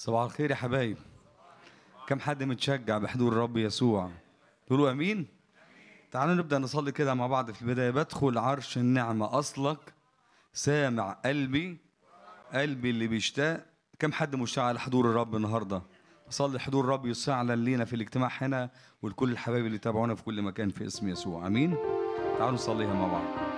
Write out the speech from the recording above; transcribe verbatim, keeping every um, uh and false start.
صباح الخير يا حبايب. كم حد متشجع بحضور الرب يسوع؟ تقولوا امين. تعالوا نبدا نصلي كده مع بعض. في البدايه بدخل عرش النعمه اصلك سامع قلبي، قلبي اللي بيشتاق. كم حد مشتاق على حضور الرب النهارده؟ صلي حضور الرب يسعنا لينا في الاجتماع هنا ولكل الحبايب اللي تابعونا في كل مكان في اسم يسوع. امين. تعالوا نصليها مع بعض.